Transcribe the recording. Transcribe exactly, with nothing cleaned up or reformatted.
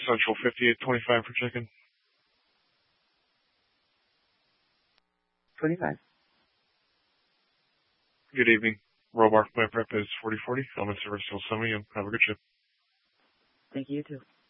Central fifty-eight twenty-five for chicken. twenty-five. Good evening. Robar, my prep is forty forty. Element service till seven a m. Have a good shift. Thank you, you too.